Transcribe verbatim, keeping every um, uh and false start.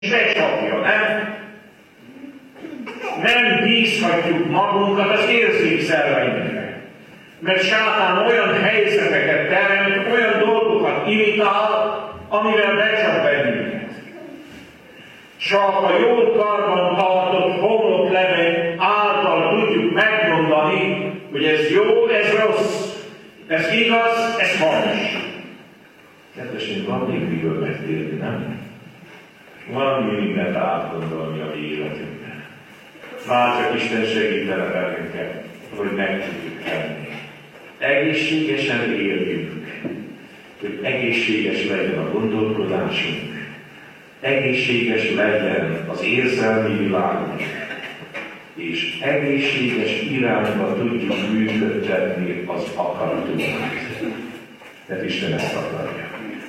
becsapja, nem? Nem bízhatjuk magunkat az érzékszerveinkre. Mert sátán olyan helyzeteket teremt, olyan dolgokat imitál, amivel becsap bennünket. Csak a jól karban tartott homloklevél által tudjuk megmondani, hogy ez jó, ez rossz, ez igaz, ez hamis. Kedvesünk, van még miről megtérni, nem? Van mindent átgondolni a mi életünkben. Már csak Isten segítene bennünket, hogy meg tudjuk tenni. Egészségesen éljünk, hogy egészséges legyen a gondolkodásunk, egészséges legyen az érzelmi világunk, és egészséges irányba tudjuk működtetni az akaratunkat. Tehát Isten ezt akarja.